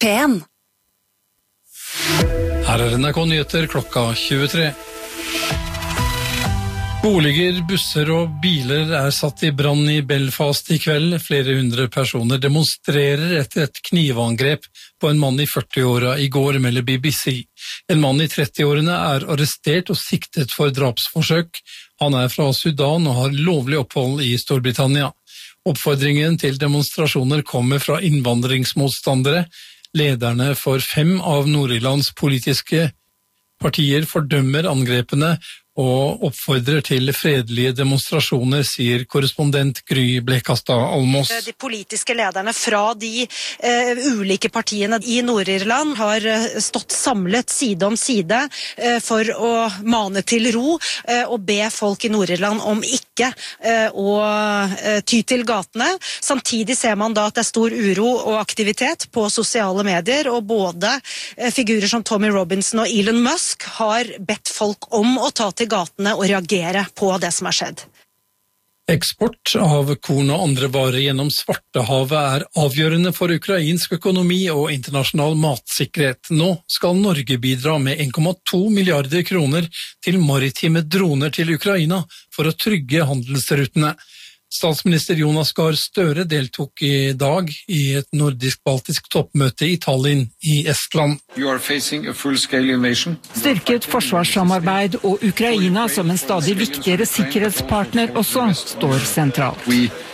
P1. Her NRK Nyheter klokka 23. Boliger, busser og biler satt i brann i Belfast i kveld. Flere hundre personer demonstrerer etter et knivangrep på en mann i 40-åra i går, melder BBC. En mann i 30-årene arrestert og siktet for drapsforsøk. Han fra Sudan og har lovlig opphold i Storbritannia. Oppfordringen til demonstrasjoner kommer fra innvandringsmotstandere. Lederne for 5 av Nord-Irlands politiske partier fordømmer angrepene og oppfordrer til fredelige demonstrasjoner, sier korrespondent Gry Blekastad Almås. De politiske lederne fra de ulike partiene i Nord-Irland har stått samlet side om side for å mane til ro og be folk i Nord-Irland om ikke å ty til gatene. Samtidig ser man da at det stor uro og aktivitet på sosiale medier, og både figurer som Tommy Robinson og Elon Musk har bedt folk om å ta til gatene og reagere på det som har skjedd. Eksport av korn og andre varer gjennom Svartehavet avgjørende for ukrainsk økonomi og internasjonal matsikkerhet. Nå skal Norge bidra med 1,2 milliarder kroner til maritime droner til Ukraina for å trygge handelsrutene. Statsminister Jonas Gahr Støre deltok i dag i et nordisk-baltisk toppmøte i Tallinn i Estland. Styrket forsvarssamarbeid og Ukraina som en stadig viktigere sikkerhetspartner også står sentralt.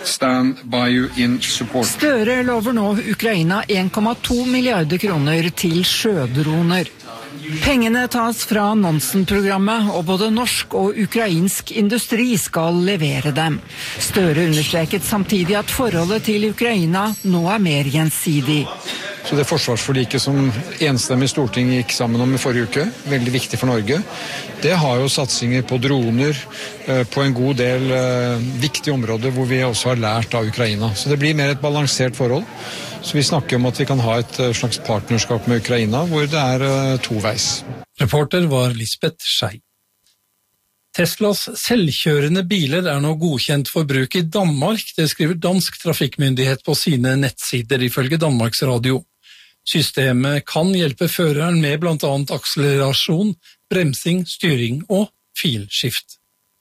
Støre lover nå Ukraina 1,2 milliarder kroner til sjødroner. Pengene tas fra Nansen-programmet, og både norsk og ukrainsk industri skal levere dem. Støre understreket samtidig at forholdet til Ukraina nå mer gjensidig. Så det forsvarsforliket som enstemmig Stortinget gikk sammen om i forrige uke, veldig viktig for Norge, det har jo satsinger på droner, på en god del viktige områder hvor vi også har lært av Ukraina. Så det blir mer et balansert forhold. Så vi snakker om at vi kan ha et slags partnerskap med Ukraina, hvor det toveis. Reporter var Lisbeth Schei. Teslas selvkjørende biler nå godkjent for bruk i Danmark, det skriver Dansk Trafikkmyndighet på sine nettsider ifølge Danmarks Radio. Systemet kan hjelpe føreren med blant annet akselerasjon, bremsing, styring og filskift.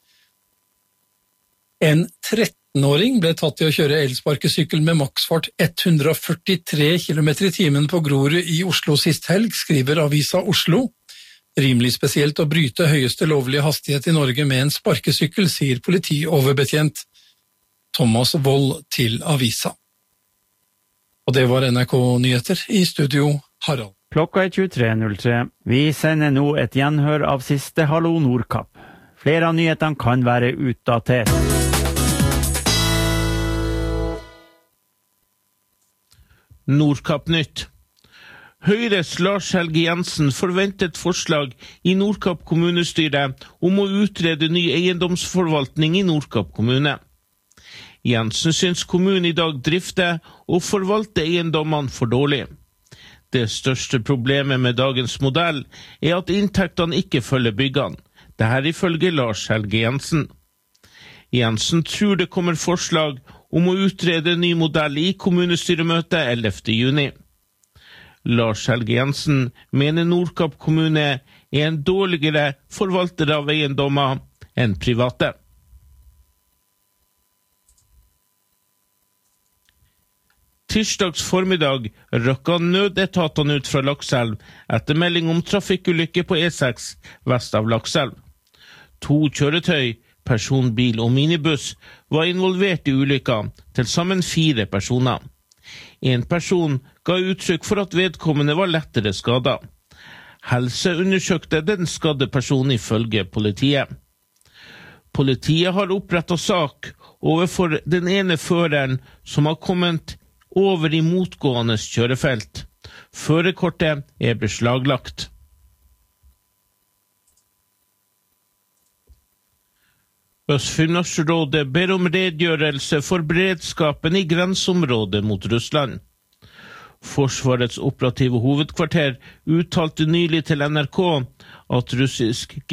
En 13-åring ble tatt i å kjøre elsparkesykkel med maksfart 143 km i timen på Grorud i Oslo sist helg, skriver Avisa Oslo. Rimelig spesielt å bryte høyeste lovlige hastighet i Norge med en sparkesykkel, sier politioverbetjent Thomas Wold til Avisa. Og det var NRK Nyheter, i studio Harald. Klokka 23.03. Vi sender nå et gjenhør av siste Hallo Nordkapp. Flere av nyhetene kan være utdatert. Nordkapp nytt. Høyres Lars Helge Jensen forventet forslag i Nordkapp kommunestyre om å utrede ny eiendomsforvaltning i Nordkapp kommune. Jensen syns kommunen i dag drifter og forvalter eiendommene for dårlig. Det største problemet med dagens modell at inntektene ikke følger byggene. Dette ifølge Lars Helge Jensen. Jensen tror det kommer forslag om å utrede ny modell i kommunestyremøtet 11. juni. Lars Helge Jensen mener Nordkapp kommune en dårligere forvalter av eiendommer enn private. Tirsdags formiddag røkka nødetatene ut fra Lakselv etter melding om trafikkulykke på E6 vest av Lakselv. 2 kjøretøy, personbil og minibuss var involvert i ulykka, til sammen 4 personer. En person ga uttrykk for at vedkommende var lettere skadet. Helse undersøkte den skadde personen ifølge politiet. Politiet har opprettet sak overfor den ene føreren som har kommet over i motgående kjørefelt. Førerkortet beslaglagt. Østfinnmarksrådet ber om redegjørelse for beredskapen i grenseområdet mot Russland. Forsvarets operative hovedkvarter uttalte nylig til NRK at russisk